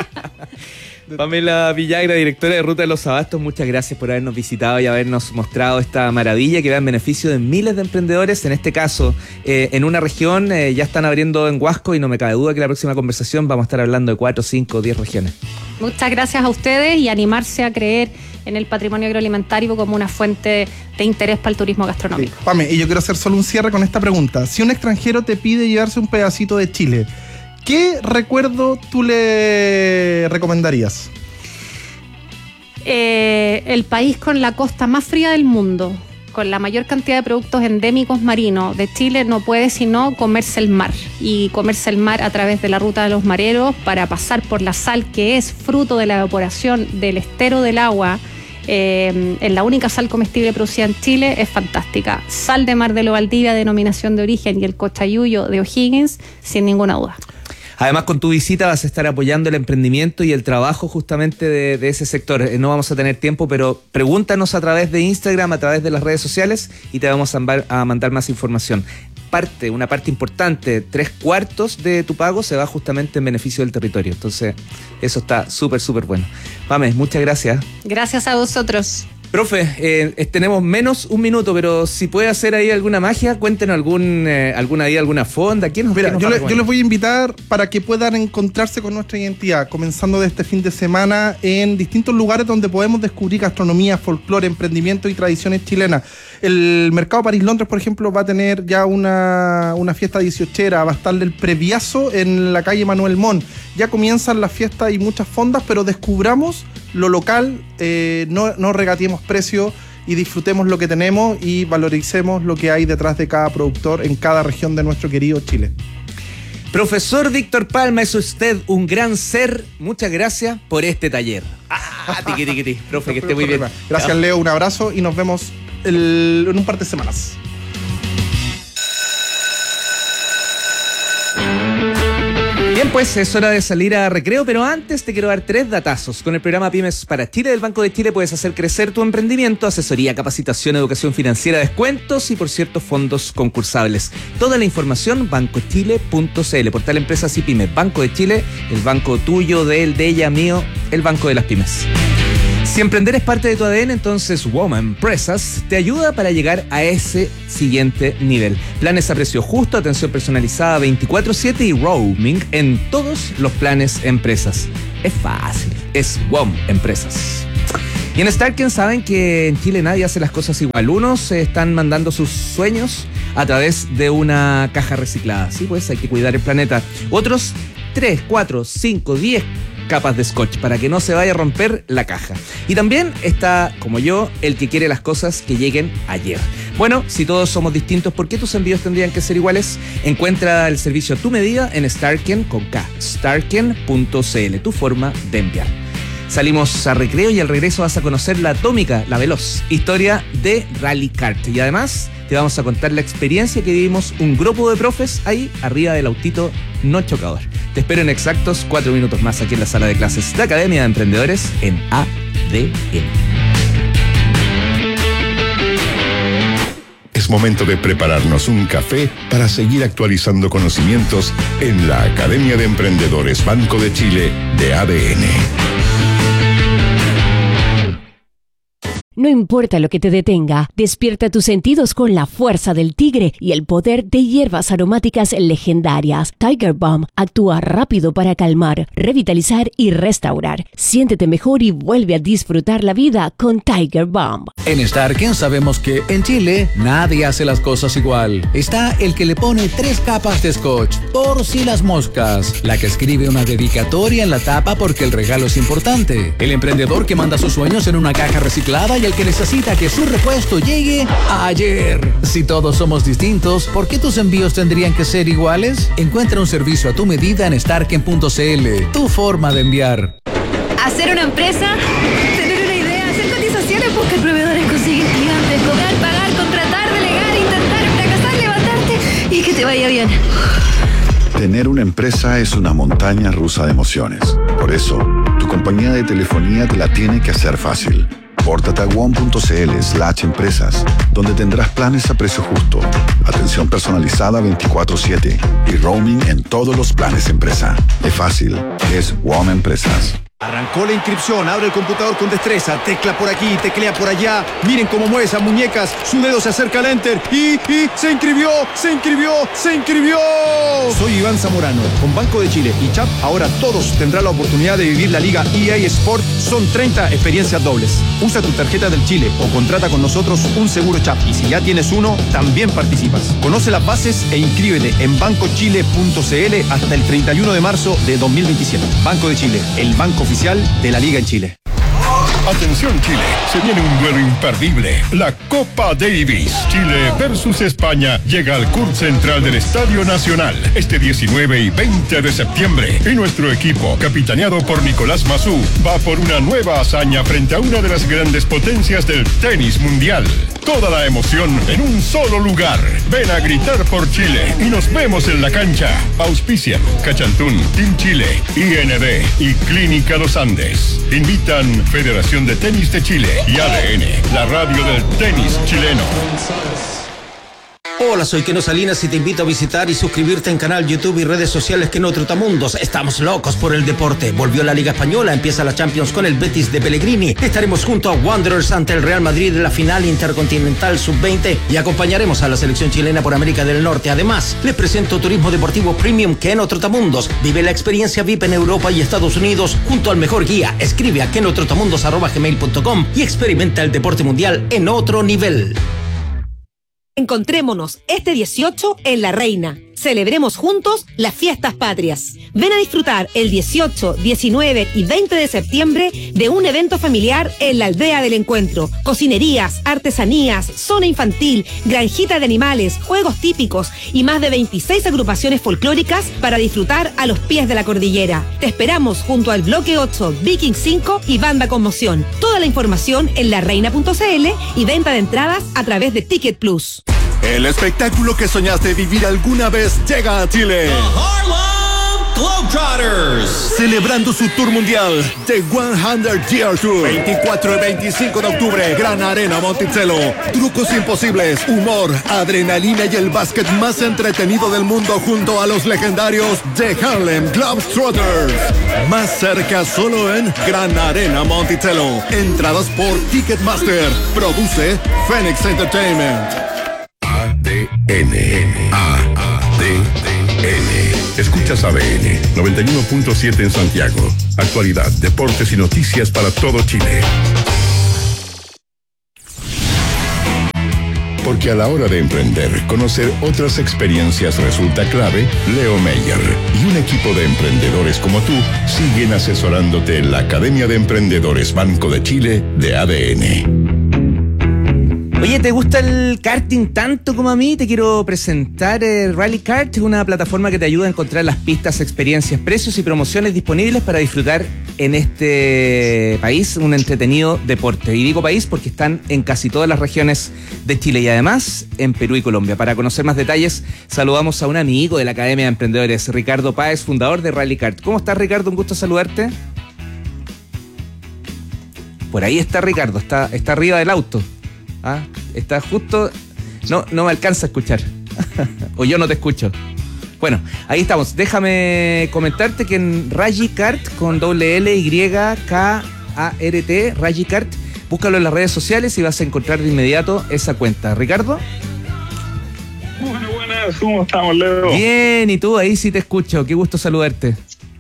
Pamela Villagra, directora de Ruta de los Abastos, muchas gracias por habernos visitado y habernos mostrado esta maravilla que va en beneficio de miles de emprendedores. En este caso, eh, en una región, eh, ya están abriendo en Huasco y no me cabe duda que la próxima conversación vamos a estar hablando de cuatro, cinco, diez regiones. Muchas gracias a ustedes y animarse a creer en el patrimonio agroalimentario como una fuente de interés para el turismo gastronómico. Sí, Pame, y yo quiero hacer solo un cierre con esta pregunta. Si un extranjero te pide llevarse un pedacito de Chile, ¿qué recuerdo tú le recomendarías? Eh, el país con la costa más fría del mundo, con la mayor cantidad de productos endémicos marinos de Chile, no puede sino comerse el mar. Y comerse el mar a través de la ruta de los mareros para pasar por la sal que es fruto de la evaporación del estero del agua. Eh, en la única sal comestible producida en Chile, es fantástica. Sal de Mar de lo Valdivia, denominación de origen, y el cochayuyo de O'Higgins, sin ninguna duda. Además, con tu visita vas a estar apoyando el emprendimiento y el trabajo justamente de, de ese sector. No vamos a tener tiempo, pero pregúntanos a través de Instagram, a través de las redes sociales, y te vamos a, a mandar más información. Parte, una parte importante, tres cuartos de tu pago se va justamente en beneficio del territorio. Entonces, eso está súper, súper bueno. Pame, muchas gracias. Gracias a vosotros. Profe, eh, tenemos menos un minuto, pero si puede hacer ahí alguna magia, cuéntenos algún, eh, alguna ahí, alguna fonda. ¿Quién nos, Mira, ¿quién nos yo, va le, yo les voy a invitar para que puedan encontrarse con nuestra identidad, comenzando de este fin de semana en distintos lugares donde podemos descubrir gastronomía, folclore, emprendimiento y tradiciones chilenas. El Mercado París-Londres, por ejemplo, va a tener ya una, una fiesta dieciochera, va a estar el Previazo en la calle Manuel Montt. Ya comienzan las fiestas y muchas fondas, pero descubramos lo local, eh, no, no regateemos precio y disfrutemos lo que tenemos y valoricemos lo que hay detrás de cada productor en cada región de nuestro querido Chile. Profesor Víctor Palma, es usted un gran ser. Muchas gracias por este taller. Ah, tiqui, tiqui, tiqui. Profe, que esté muy bien. Gracias, Leo, un abrazo y nos vemos el, en un par de semanas. Bien, pues es hora de salir a recreo, pero antes te quiero dar tres datazos. Con el programa Pymes para Chile del Banco de Chile puedes hacer crecer tu emprendimiento, asesoría, capacitación, educación financiera, descuentos y, por cierto, fondos concursables. Toda la información, banco chile punto c l, portal Empresas y Pymes. Banco de Chile, el banco tuyo, de él, de ella, mío, el banco de las pymes. Si emprender es parte de tu A D N, entonces W O M Empresas te ayuda para llegar a ese siguiente nivel. Planes a precio justo, atención personalizada veinticuatro siete y roaming en todos los planes empresas. Es fácil, es W O M Empresas. Y en Starken saben que en Chile nadie hace las cosas igual. Unos están mandando sus sueños a través de una caja reciclada. Sí, pues hay que cuidar el planeta. Otros tres, cuatro, cinco, diez capas de scotch para que no se vaya a romper la caja. Y también está, como yo, el que quiere las cosas que lleguen ayer. Bueno, si todos somos distintos, ¿por qué tus envíos tendrían que ser iguales? Encuentra el servicio a tu medida en Starken con K, starken punto c l, tu forma de enviar. Salimos a recreo y al regreso vas a conocer la atómica, la veloz, historia de Rally Kart. Y además te vamos a contar la experiencia que vivimos un grupo de profes ahí arriba del autito no chocador. Te espero en exactos cuatro minutos más aquí en la sala de clases de Academia de Emprendedores en A D N. Es momento de prepararnos un café para seguir actualizando conocimientos en la Academia de Emprendedores Banco de Chile de A D N. No importa lo que te detenga, despierta tus sentidos con la fuerza del tigre y el poder de hierbas aromáticas legendarias. Tiger Balm actúa rápido para calmar, revitalizar y restaurar. Siéntete mejor y vuelve a disfrutar la vida con Tiger Balm. En Starken sabemos que en Chile nadie hace las cosas igual. Está el que le pone tres capas de scotch, por si las moscas. La que escribe una dedicatoria en la tapa porque el regalo es importante. El emprendedor que manda sus sueños en una caja reciclada y el que necesita que su repuesto llegue ayer. Si todos somos distintos, ¿por qué tus envíos tendrían que ser iguales? Encuentra un servicio a tu medida en starken punto c l, tu forma de enviar. Hacer una empresa, tener una idea, hacer cotizaciones, buscar proveedores, conseguir clientes, cobrar, pagar, contratar, delegar, intentar, fracasar, levantarte y que te vaya bien. Tener una empresa es una montaña rusa de emociones. Por eso, tu compañía de telefonía te la tiene que hacer fácil. Pórtate a w o m punto c l slash empresas, donde tendrás planes a precio justo, atención personalizada veinticuatro siete y roaming en todos los planes empresa. Es fácil, es W O M Empresas. Arrancó la inscripción, abre el computador con destreza, tecla por aquí, teclea por allá, miren cómo mueve esas muñecas, su dedo se acerca al enter y, y se inscribió, se inscribió, se inscribió. Soy Iván Zamorano, con Banco de Chile y Chap, ahora todos tendrán la oportunidad de vivir la Liga E A Sport, son treinta experiencias dobles. Usa tu tarjeta del Chile o contrata con nosotros un seguro Chap y si ya tienes uno, también participas. Conoce las bases e inscríbete en banco chile punto c l hasta el treinta y uno de marzo de dos mil veintisiete. Banco de Chile, el banco oficial de la Liga en Chile. Atención Chile, se viene un duelo imperdible, la Copa Davis. Chile versus España llega al C U R central del Estadio Nacional este diecinueve y veinte de septiembre. Y nuestro equipo, capitaneado por Nicolás Massú, va por una nueva hazaña frente a una de las grandes potencias del tenis mundial. Toda la emoción en un solo lugar. Ven a gritar por Chile y nos vemos en la cancha. Auspician Cachantún, Team Chile, I N D y Clínica Los Andes. Invitan Federación de Tenis de Chile y A D N, la radio del tenis chileno. Hola, soy Keno Salinas y te invito a visitar y suscribirte en canal YouTube y redes sociales Keno Trotamundos. Estamos locos por el deporte. Volvió la Liga Española, empieza la Champions con el Betis de Pellegrini. Estaremos junto a Wanderers ante el Real Madrid en la final intercontinental sub veinte y acompañaremos a la selección chilena por América del Norte. Además, les presento Turismo Deportivo Premium Keno Trotamundos. Vive la experiencia V I P en Europa y Estados Unidos junto al mejor guía. Escribe a keno trotamundos arroba gmail punto com y experimenta el deporte mundial en otro nivel. Encontrémonos este dieciocho en La Reina. Celebremos juntos las fiestas patrias. Ven a disfrutar el dieciocho, diecinueve y veinte de septiembre de un evento familiar en la Aldea del Encuentro. Cocinerías, artesanías, zona infantil, granjita de animales, juegos típicos y más de veintiséis agrupaciones folclóricas para disfrutar a los pies de la cordillera. Te esperamos junto al Bloque ocho, Viking cinco y Banda Conmoción. Toda la información en la reina punto c l y venta de entradas a través de Ticket Plus. El espectáculo que soñaste vivir alguna vez llega a Chile. Globetrotters. Celebrando su tour mundial The cien Year Tour. veinticuatro y veinticinco de octubre, Gran Arena Monticello. Trucos imposibles, humor, adrenalina y el básquet más entretenido del mundo junto a los legendarios The Harlem Globetrotters. Más cerca solo en Gran Arena Monticello. Entradas por Ticketmaster. Produce Phoenix Entertainment. A D N. A D N. Escuchas A D N noventa y uno punto siete en Santiago. Actualidad, deportes y noticias para todo Chile. Porque a la hora de emprender, conocer otras experiencias resulta clave. Leo Meyer y un equipo de emprendedores como tú siguen asesorándote en la Academia de Emprendedores Banco de Chile de A D N. Oye, ¿te gusta el karting tanto como a mí? Te quiero presentar el Rally Kart, una plataforma que te ayuda a encontrar las pistas, experiencias, precios y promociones disponibles para disfrutar en este país un entretenido deporte. Y digo país porque están en casi todas las regiones de Chile y además en Perú y Colombia. Para conocer más detalles, saludamos a un amigo de la Academia de Emprendedores, Ricardo Páez, fundador de Rally Kart. ¿Cómo estás, Ricardo? Un gusto saludarte. Por ahí está Ricardo, está, está arriba del auto. Ah, está justo. No, no me alcanza a escuchar. O yo no te escucho. Bueno, ahí estamos. Déjame comentarte que en Rally Kart, con doble L Y K A R T, Rally Kart, búscalo en las redes sociales y vas a encontrar de inmediato esa cuenta. ¿Ricardo? Bueno, buenas, ¿cómo estamos, Leo? Bien, y tú, ahí sí te escucho. Qué gusto saludarte.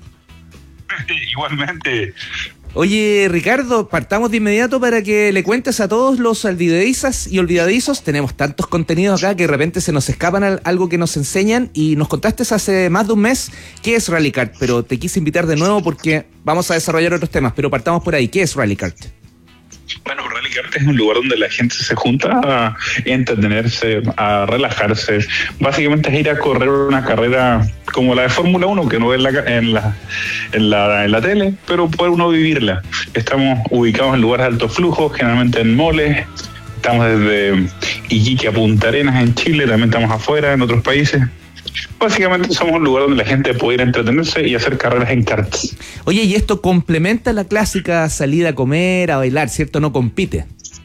Igualmente. Oye, Ricardo, partamos de inmediato para que le cuentes a todos los olvidadizas y olvidadizos. Tenemos tantos contenidos acá que de repente se nos escapan al, algo que nos enseñan, y nos contaste hace más de un mes qué es Rally Kart, pero te quise invitar de nuevo porque vamos a desarrollar otros temas, pero partamos por ahí. ¿Qué es Rally Kart? Bueno, Rally Kart es un lugar donde la gente se junta a entretenerse, a relajarse. Básicamente es ir a correr una carrera como la de Fórmula uno, que no ve en la, en, la, en, la, en la tele, pero puede uno vivirla. Estamos ubicados en lugares de alto flujo, generalmente en moles. Estamos desde Iquique a Punta Arenas en Chile, también estamos afuera en otros países. Básicamente somos un lugar donde la gente puede ir a entretenerse y hacer carreras en karts. Oye, y esto complementa la clásica salida a comer, a bailar, ¿cierto? No compite.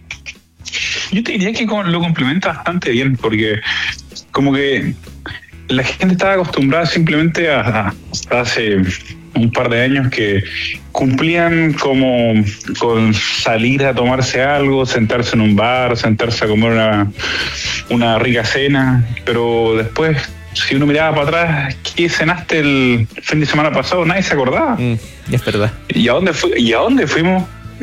Yo te diría que lo complementa bastante bien, porque como que la gente estaba acostumbrada simplemente a, a hace un par de años que cumplían como con salir a tomarse algo, sentarse en un bar, sentarse a comer una, una rica cena, pero después, si uno miraba para atrás, ¿qué cenaste el fin de semana pasado? Nadie se acordaba. Mm, es verdad. ¿Y a dónde, fu- ¿Y a dónde fuimos?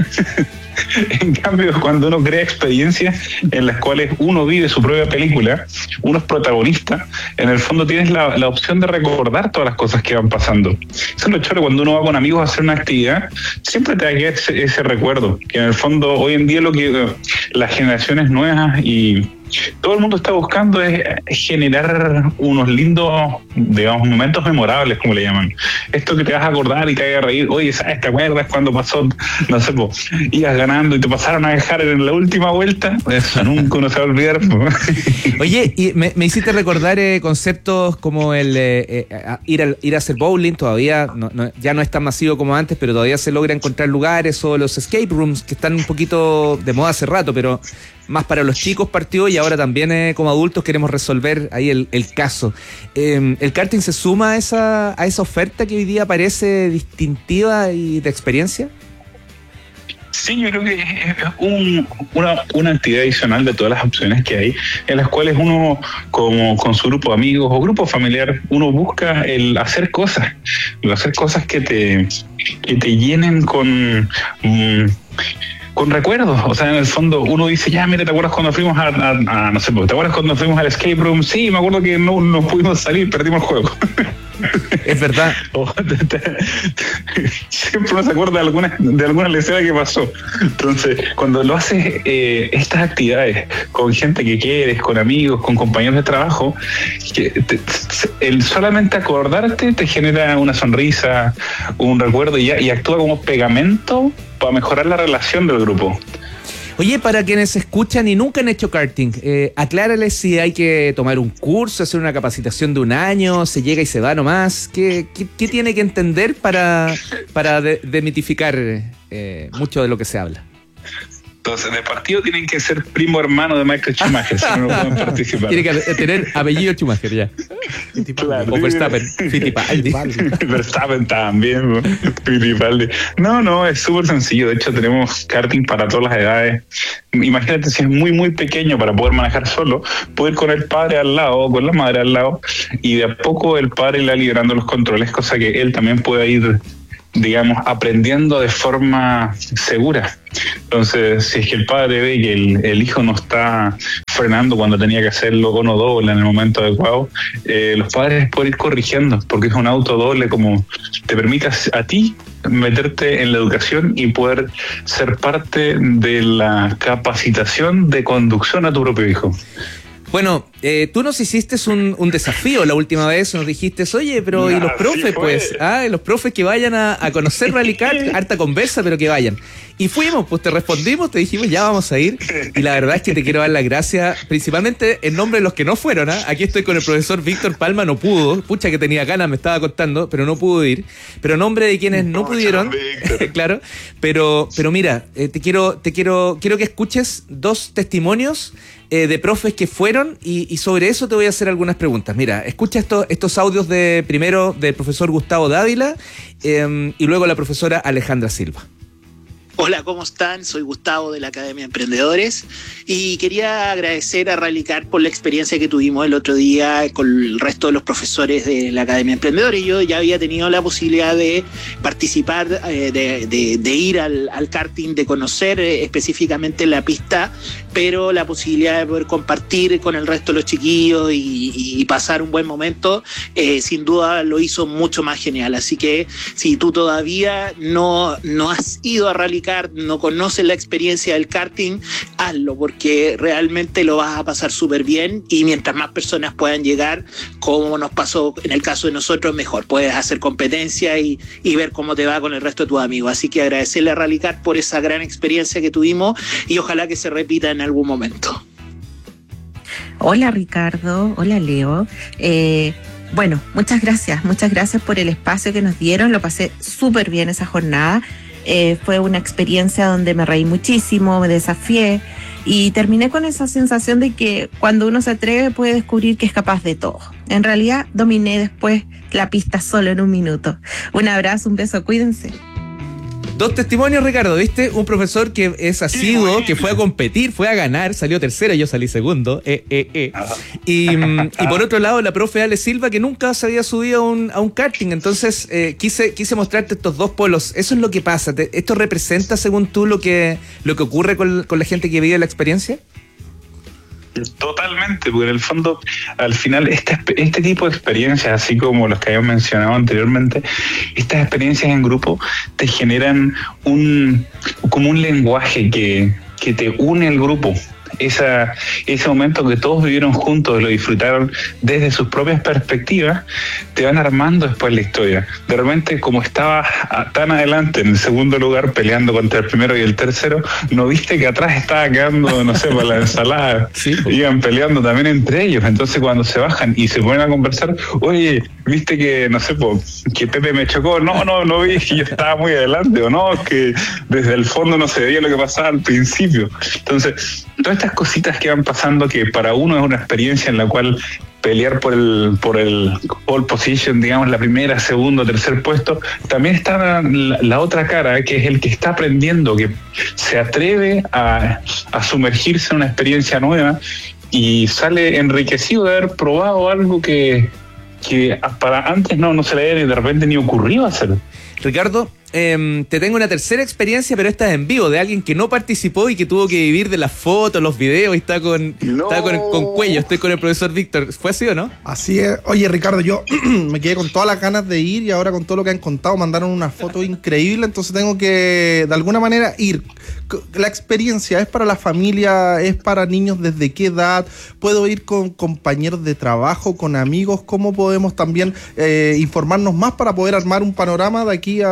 En cambio, cuando uno crea experiencias en las cuales uno vive su propia película, uno es protagonista, en el fondo tienes la, la opción de recordar todas las cosas que van pasando. Eso es lo chévere cuando uno va con amigos a hacer una actividad, siempre te va a quedar ese, ese recuerdo, que en el fondo hoy en día lo que uh, las generaciones nuevas y todo el mundo está buscando es generar unos lindos, digamos, momentos memorables, como le llaman. Esto que te vas a acordar y te vas a reír. Oye, ¿sabes? ¿Te acuerdas cuando pasó? No sé, po, ibas ganando y te pasaron a dejar en la última vuelta. Eso nunca uno se va a olvidar. Oye, y me, me hiciste recordar eh, conceptos como el eh, eh, ir, a, ir a hacer bowling. Todavía no, no, ya no es tan masivo como antes, pero todavía se logra encontrar lugares, o los escape rooms, que están un poquito de moda hace rato, pero más para los chicos partió, y ahora también eh, como adultos queremos resolver ahí el, el caso. Eh, ¿El karting se suma a esa, a esa oferta que hoy día parece distintiva y de experiencia? Sí, yo creo que es un, una, una actividad adicional de todas las opciones que hay, en las cuales uno, como con su grupo de amigos o grupo familiar, uno busca el hacer cosas, el hacer cosas que te, que te llenen con... Um, con recuerdos, o sea, en el fondo uno dice, ya, mira, ¿te acuerdas cuando fuimos a, a, a no sé, ¿te acuerdas cuando fuimos al escape room? Sí, me acuerdo que no, no pudimos salir, perdimos el juego. Es verdad. Siempre uno se acuerda de alguna, de alguna lección que pasó. Entonces, cuando lo haces, eh, estas actividades con gente que quieres, con amigos, con compañeros de trabajo, que te, el solamente acordarte te genera una sonrisa, un recuerdo, y, y actúa como pegamento para mejorar la relación del grupo. Oye, para quienes escuchan y nunca han hecho karting, eh, aclárales si hay que tomar un curso, hacer una capacitación de un año, se llega y se va nomás. ¿Qué, qué, qué tiene que entender para, para de, demitificar eh, mucho de lo que se habla? Entonces, de partido tienen que ser primo hermano de Michael Schumacher, si no, no pueden participar. Tiene que tener apellido Schumacher, ya. Claro. O Verstappen, Fittipaldi. Verstappen también, Fittipaldi. No, no, es súper sencillo. De hecho, tenemos karting para todas las edades. Imagínate si es muy, muy pequeño para poder manejar solo, puede ir con el padre al lado o con la madre al lado, y de a poco el padre le va liberando los controles, cosa que él también pueda ir, digamos, aprendiendo de forma segura. Entonces, si es que el padre ve que el, el hijo no está frenando cuando tenía que hacerlo o no dobla en el momento adecuado, eh, los padres pueden ir corrigiendo, porque es un auto doble, como te permite a ti meterte en la educación y poder ser parte de la capacitación de conducción a tu propio hijo. Bueno, eh, tú nos hiciste un, un desafío la última vez, nos dijiste, oye, pero ¿y los profes, pues? Ah, los profes que vayan a, a conocer Rally Kart, harta conversa, pero que vayan. Y fuimos, pues te respondimos, te dijimos, ya vamos a ir. Y la verdad es que te quiero dar las gracias, principalmente en nombre de los que no fueron. ¿eh? Aquí estoy con el profesor Víctor Palma, no pudo, pucha que tenía ganas, me estaba contando, pero no pudo ir. Pero en nombre de quienes no pudieron, claro, pero, pero mira, eh, te quiero, te quiero, quiero que escuches dos testimonios eh, de profes que fueron y, y sobre eso te voy a hacer algunas preguntas. Mira, escucha estos, estos audios de primero del profesor Gustavo Dávila eh, y luego la profesora Alejandra Silva. Hola, ¿cómo están? Soy Gustavo de la Academia de Emprendedores y quería agradecer a Rally Kart por la experiencia que tuvimos el otro día con el resto de los profesores de la Academia de Emprendedores. Yo ya había tenido la posibilidad de participar, eh, de, de, de ir al, al karting, de conocer eh, específicamente la pista, pero la posibilidad de poder compartir con el resto de los chiquillos y, y pasar un buen momento, eh, sin duda lo hizo mucho más genial. Así que si tú todavía no, no has ido a Rally Kart, no conoces la experiencia del karting, hazlo, porque realmente lo vas a pasar súper bien y mientras más personas puedan llegar, como nos pasó en el caso de nosotros, mejor. Puedes hacer competencia y, y ver cómo te va con el resto de tus amigos. Así que agradecerle a Rally Kart por esa gran experiencia que tuvimos y ojalá que se repita en algún momento. Hola Ricardo, hola Leo. Eh, bueno, muchas gracias, muchas gracias por el espacio que nos dieron, lo pasé súper bien esa jornada. Eh, fue una experiencia donde me reí muchísimo, me desafié y terminé con esa sensación de que cuando uno se atreve puede descubrir que es capaz de todo. En realidad dominé después la pista solo en un minuto. Un abrazo, un beso, cuídense. Dos testimonios, Ricardo, ¿viste? Un profesor que es asiduo, que fue a competir, fue a ganar, salió tercero, yo salí segundo. Eh, eh, eh. Y, y por otro lado, la profe Ale Silva, que nunca se había subido a un, a un karting. Entonces, eh, quise, quise mostrarte estos dos polos. Eso es lo que pasa. ¿Te, ¿Esto representa, según tú, lo que, lo que ocurre con, con la gente que vive la experiencia? Totalmente, porque en el fondo, al final, este, este tipo de experiencias, así como los que habíamos mencionado anteriormente, estas experiencias en grupo te generan un como un lenguaje que, que te une al grupo. Esa, ese momento que todos vivieron juntos y lo disfrutaron desde sus propias perspectivas, te van armando después la historia. De repente, como estaba tan adelante en el segundo lugar peleando contra el primero y el tercero, no viste que atrás estaba quedando, no sé, para la ensalada. Sí, pues. Iban peleando también entre ellos. Entonces cuando se bajan y se ponen a conversar, oye, viste que, no sé, pues, que Pepe me chocó. No, no, no vi, que yo estaba muy adelante, o no, que desde el fondo no se veía lo que pasaba al principio. Entonces, todas estas cositas que van pasando, que para uno es una experiencia en la cual pelear por el por el pole position, digamos, la primera, segundo, tercer puesto, también está la, la otra cara, que es el que está aprendiendo, que se atreve a, a sumergirse en una experiencia nueva y sale enriquecido de haber probado algo que, que para antes no, no se le había de repente ni ocurrido hacer. Ricardo, eh, te tengo una tercera experiencia, pero esta es en vivo, de alguien que no participó y que tuvo que vivir de las fotos, los videos y está con, no. está con, con cuello. Estoy con el profesor Víctor. ¿Fue así o no? Así es. Oye, Ricardo, yo me quedé con todas las ganas de ir y ahora con todo lo que han contado mandaron una foto increíble, entonces tengo que de alguna manera ir. La experiencia es para la familia, es para niños desde qué edad, puedo ir con compañeros de trabajo, con amigos, cómo podemos también eh, informarnos más para poder armar un panorama de aquí a, a lo que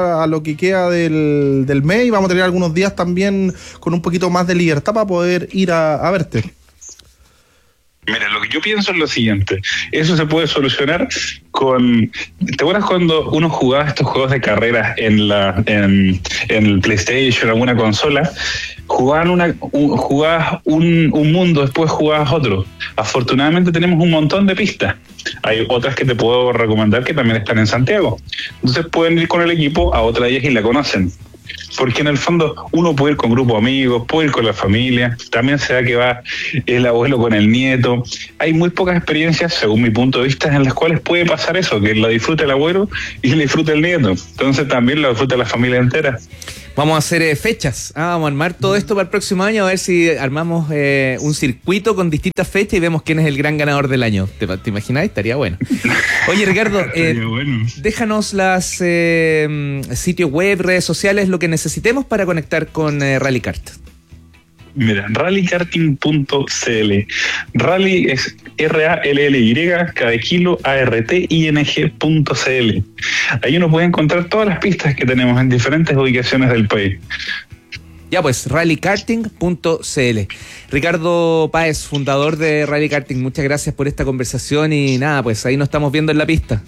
que queda del, del mes, y vamos a tener algunos días también con un poquito más de libertad para poder ir a, a verte. Mira, lo que yo pienso es lo siguiente, eso se puede solucionar con... ¿Te acuerdas cuando uno jugaba estos juegos de carreras en la en, en el PlayStation, alguna consola? Jugaban una, un, jugabas un, un mundo, después jugabas otro. Afortunadamente tenemos un montón de pistas. Hay otras que te puedo recomendar que también están en Santiago. Entonces pueden ir con el equipo a otra de ellas y la conocen. Porque en el fondo uno puede ir con grupo de amigos, puede ir con la familia, también se da que va el abuelo con el nieto. Hay muy pocas experiencias, según mi punto de vista, en las cuales puede pasar eso, que la disfrute el abuelo y la disfrute el nieto. Entonces también la disfruta la familia entera. Vamos a hacer eh, fechas, ah, vamos a armar todo esto para el próximo año, a ver si armamos eh, un circuito con distintas fechas y vemos quién es el gran ganador del año. ¿Te, te imaginas? Estaría bueno. Oye, Ricardo, eh, bueno. déjanos las eh, sitios web, redes sociales, lo que necesitemos para conectar con eh, Rally Kart. Mira, rally karting punto c l. Rally es R A L L Y, cada kilo A R T I N G punto c l. Ahí uno puede encontrar todas las pistas que tenemos en diferentes ubicaciones del país. Ya pues, rally karting punto c l. Ricardo Páez, fundador de Rally Karting, muchas gracias por esta conversación y nada, pues ahí nos estamos viendo en la pista.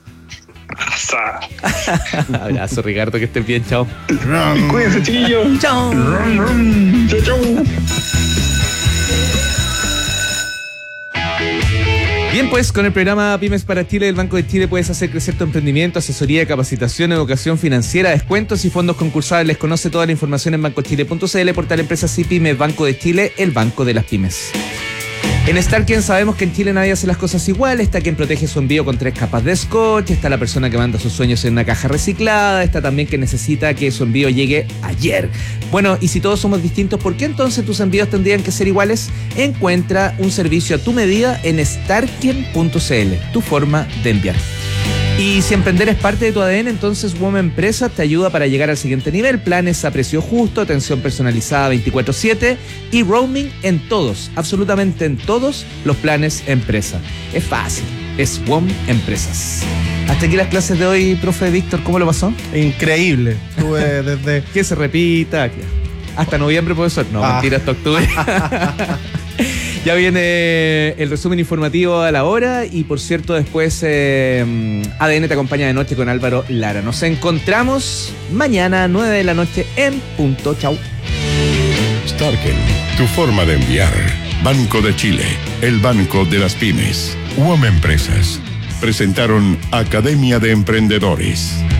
Abrazo, Ricardo, que estés bien, chao. Cuídense, chiquillos. Chao. Chao, chao. Bien, pues con el programa Pymes para Chile del Banco de Chile puedes hacer crecer tu emprendimiento, asesoría, capacitación, educación financiera, descuentos y fondos concursables. Conoce toda la información en banco chile punto c l, portal Empresas y Pymes, Banco de Chile, el banco de las pymes. En Starken sabemos que en Chile nadie hace las cosas igual. Está quien protege su envío con tres capas de scotch, está la persona que manda sus sueños en una caja reciclada, está también que necesita que su envío llegue ayer. Bueno, y si todos somos distintos, ¿por qué entonces tus envíos tendrían que ser iguales? Encuentra un servicio a tu medida en starken punto c l, tu forma de enviar. Y si emprender es parte de tu A D N, entonces WOM Empresa te ayuda para llegar al siguiente nivel. Planes a precio justo, atención personalizada veinticuatro siete y roaming en todos, absolutamente en todos los planes Empresa. Es fácil, es WOM Empresas. Hasta aquí las clases de hoy, profe Víctor, ¿cómo lo pasó? Increíble. Estuve desde... que se repita. Hasta noviembre, profesor. No, ah. mentira, hasta octubre. Ya viene el resumen informativo a la hora y, por cierto, después eh, A D N te acompaña de noche con Álvaro Lara. Nos encontramos mañana a nueve de la noche en punto. Chau. Starken, tu forma de enviar. Banco de Chile, el banco de las pymes. WOM Empresas presentaron Academia de Emprendedores.